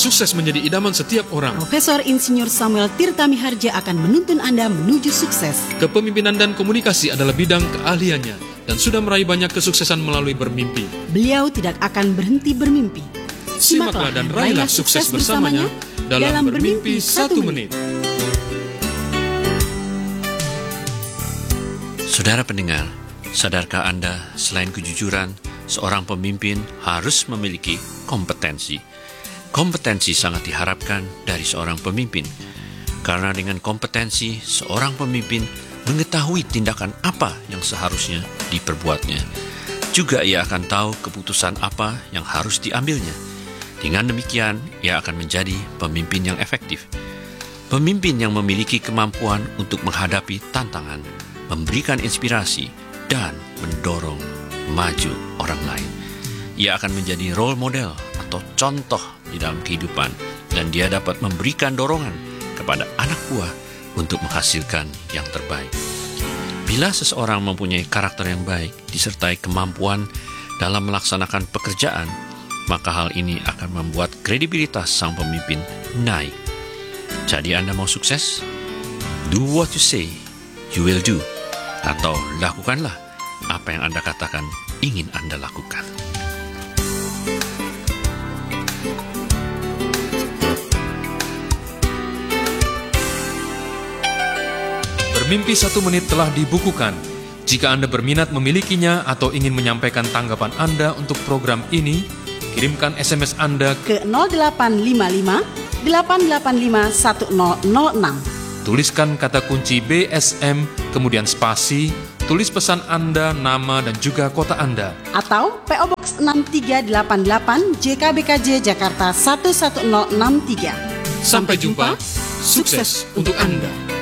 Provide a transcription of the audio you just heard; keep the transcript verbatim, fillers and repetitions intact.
sukses menjadi idaman setiap orang. Profesor Insinyur Samuel Tirta Miharja akan menuntun Anda menuju sukses. Kepemimpinan dan komunikasi adalah bidang keahliannya dan sudah meraih banyak kesuksesan melalui bermimpi. Beliau tidak akan berhenti bermimpi. Simaklah dan raihlah sukses bersamanya dalam Bermimpi Satu Menit. Saudara pendengar, sadarkah Anda selain kejujuran, seorang pemimpin harus memiliki kompetensi? Kompetensi sangat diharapkan dari seorang pemimpin, karena dengan kompetensi, seorang pemimpin mengetahui tindakan apa yang seharusnya diperbuatnya. Juga ia akan tahu keputusan apa yang harus diambilnya. Dengan demikian, ia akan menjadi pemimpin yang efektif. Pemimpin yang memiliki kemampuan untuk menghadapi tantangan, memberikan inspirasi, dan mendorong maju orang lain. Ia akan menjadi role model atau contoh di dalam kehidupan, dan dia dapat memberikan dorongan kepada anak buah untuk menghasilkan yang terbaik. Bila seseorang mempunyai karakter yang baik disertai kemampuan dalam melaksanakan pekerjaan, maka hal ini akan membuat kredibilitas sang pemimpin naik. Jadi Anda mau sukses? Do what you say you will do. Atau lakukanlah apa yang Anda katakan ingin Anda lakukan. Bermimpi Satu Menit telah dibukukan. Jika Anda berminat memilikinya atau ingin menyampaikan tanggapan Anda untuk program ini, kirimkan S M S Anda ke nol delapan lima lima delapan delapan lima satu nol nol enam. Tuliskan kata kunci B S M, kemudian spasi, tulis pesan Anda, nama, dan juga kota Anda. Atau P O Box enam tiga delapan delapan J K B K J Jakarta satu satu nol enam tiga. Sampai jumpa, sukses untuk Anda.